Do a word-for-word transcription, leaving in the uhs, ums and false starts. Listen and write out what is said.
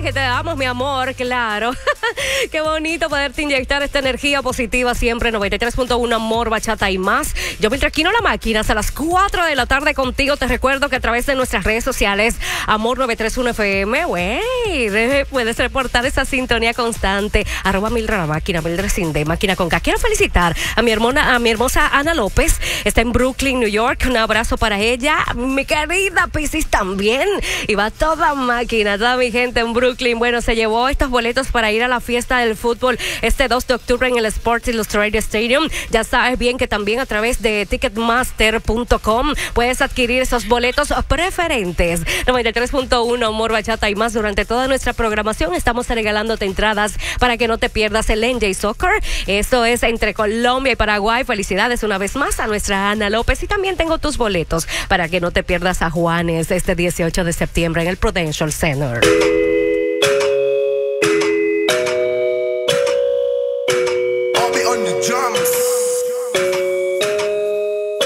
que te damos, mi amor, claro. Qué bonito poderte inyectar esta energía positiva siempre. noventa y tres punto uno Amor, Bachata y más. Yo me traquino la máquina hasta las cuatro de la tarde contigo. Te recuerdo que a través de nuestras redes sociales, Amor novecientos treinta y uno F M, güey, puedes reportar esa sintonía constante. Arroba Mildred la máquina, Mildred sin D, máquina con K. Quiero felicitar a mi hermana, a mi hermosa Ana López. Está en Brooklyn, New York. Un abrazo para ella. Mi querida Piscis también. Y va toda máquina, toda mi gente en Brooklyn. Bueno, se llevó estos boletos para ir a la fiesta del fútbol este dos de octubre en el Sports Illustrated Stadium. Ya sabes bien que también a través de ticketmaster punto com puedes adquirir esos boletos preferentes. noventa y tres punto uno Amor, Bachata y más. Durante toda nuestra programación estamos regalándote entradas para que no te pierdas el N J Soccer. Eso es entre Colombia y Paraguay. Felicidades una vez más a nuestra Ana López. Y también tengo tus boletos para que no te pierdas a Juanes este dieciocho de septiembre en el Prudential Center. I'll be on the drums.